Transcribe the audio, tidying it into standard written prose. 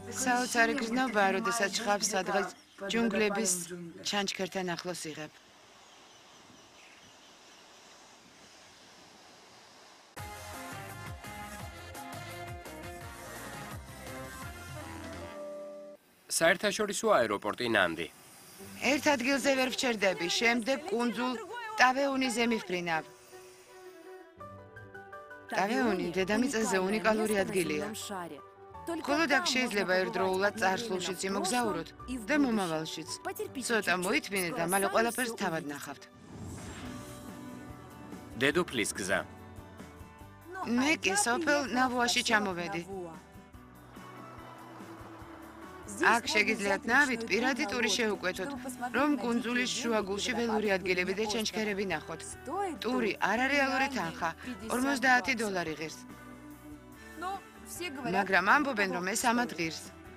საოცარი გრძნობაა, როდესაც ჟღავს სადღაც ჯუნგლების ჩანჩქერთან ახლოს იღებ. საერთაშორისო აეროპორტი ნანდი. ერთ ადგილზე ვერ ვჩერდები, შემდეგ კუნძულ ტავეუნიზე მივფრინავ. ტავეუნი დედამიწაზე უნიკალური ადგილია. მხოლოდ აქ შეიძლება ერთდროულად წარსულშიც იმოგზაუროთ და მომავალშიც. ცოტა მოითმინეთ და მალე ყველაფერს თავად ნახავთ. დედოფლის გზა. მე კი სოფელ ნავუაში ჩამოვედი. აქ შეგიძლიათ ნავით პირადი ტური შეუკვეთოთ, რომ კუნძულის შუაგულში ველური ადგილები და ჩანჩქერები ნახოთ. ტური არარეალური თანხა, $50 ღირს. მაგრამ ამბობენ, რომ ეს ამად ღირს.